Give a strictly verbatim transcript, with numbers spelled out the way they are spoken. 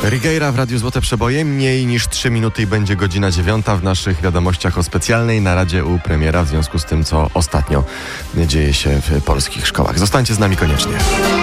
Righeira w Radiu Złote Przeboje. Mniej niż trzy minuty i będzie godzina dziewiąta. W naszych wiadomościach o specjalnej naradzie u premiera w związku z tym, co ostatnio dzieje się w polskich szkołach. Zostańcie z nami koniecznie.